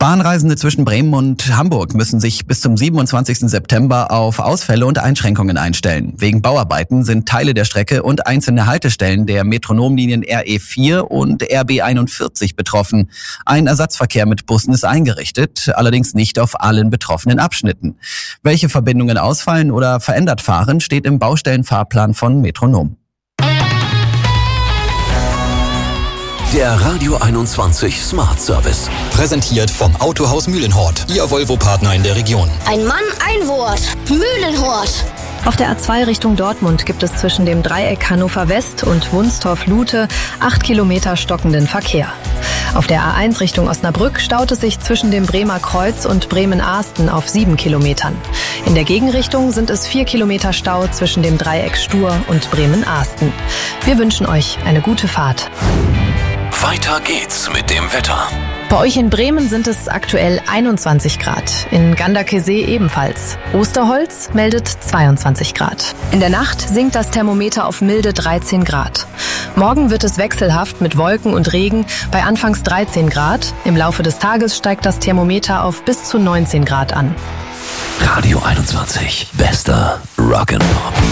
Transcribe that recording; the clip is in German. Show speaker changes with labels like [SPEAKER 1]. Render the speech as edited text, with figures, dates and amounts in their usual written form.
[SPEAKER 1] Bahnreisende zwischen Bremen und Hamburg müssen sich bis zum 27. September auf Ausfälle und Einschränkungen einstellen. Wegen Bauarbeiten sind Teile der Strecke und einzelne Haltestellen der Metronomlinien RE4 und RB41 betroffen. Ein Ersatzverkehr mit Bussen ist eingerichtet, allerdings nicht auf allen betroffenen Abschnitten. Welche Verbindungen ausfallen oder verändert fahren, steht im Baustellenfahrplan von Metronom.
[SPEAKER 2] Der Radio 21 Smart Service.
[SPEAKER 3] Präsentiert vom Autohaus Mühlenhort, Ihr Volvo-Partner in der Region.
[SPEAKER 4] Ein Mann, ein Wort. Mühlenhort.
[SPEAKER 5] Auf der A2 Richtung Dortmund gibt es zwischen dem Dreieck Hannover West und Wunstorf-Lute 8 Kilometer stockenden Verkehr. Auf der A1 Richtung Osnabrück staut es sich zwischen dem Bremer Kreuz und Bremen-Ahsten auf 7 Kilometern. In der Gegenrichtung sind es 4 Kilometer Stau zwischen dem Dreieck Stur und Bremen-Ahsten. Wir wünschen euch eine gute Fahrt.
[SPEAKER 2] Weiter geht's mit dem Wetter.
[SPEAKER 5] Bei euch in Bremen sind es aktuell 21 Grad, in Ganderkesee ebenfalls. Osterholz meldet 22 Grad. In der Nacht sinkt das Thermometer auf milde 13 Grad. Morgen wird es wechselhaft mit Wolken und Regen bei anfangs 13 Grad. Im Laufe des Tages steigt das Thermometer auf bis zu 19 Grad an.
[SPEAKER 2] Radio 21, bester Rock'n'Pop.